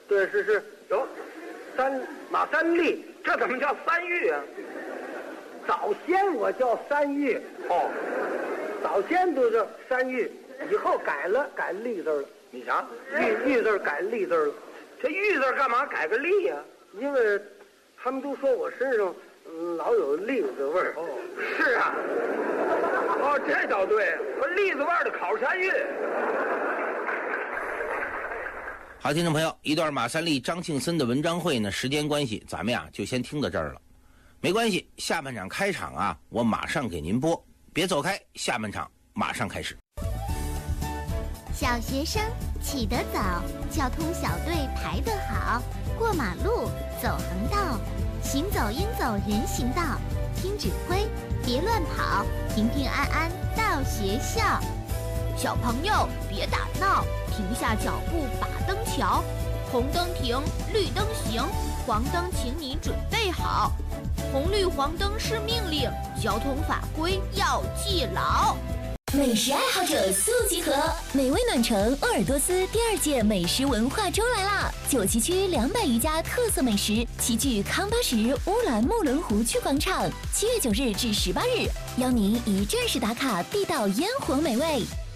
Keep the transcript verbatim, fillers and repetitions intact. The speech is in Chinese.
对，是是，有三马三立， 这怎么叫三玉啊？ 早先我叫三玉， 哦， 早先都是三玉，以后改了改立字了。 你瞧， 玉玉字改立字了。 这玉字干嘛改个立呀、啊？ 因为他们都说我身上、嗯、老有栗子味儿。 哦，是啊。哦，这倒对，和栗子味儿的烤山芋。 好，听众朋友，一段马三立、张庆森的文章会呢，时间关系，咱们呀就先听到这儿了。没关系，下半场开场啊，我马上给您播，别走开，下半场马上开始。 小学生起得早，交通小队排得好，过马路走横道，行走应走人行道，听指挥别乱跑，平平安安到学校。小朋友别打闹，停下脚步把灯瞧，红灯停，绿灯行，黄灯请你准备好，红绿黄灯是命令，交通法规要记牢。 美食爱好者速集合，美味暖城鄂尔多斯第二届美食文化周来啦！九旗区两百余家特色美食齐聚康巴什乌兰木伦湖区广场，七月九日至十八日，邀您一站式打卡地道烟火美味。